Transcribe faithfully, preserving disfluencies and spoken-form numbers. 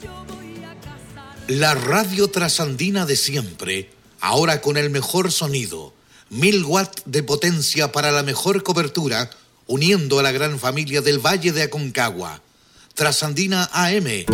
La radio trasandina de siempre, ahora con el mejor sonido, mil watts de potencia para la mejor cobertura, uniendo a la gran familia del Valle de Aconcagua. Trasandina A M.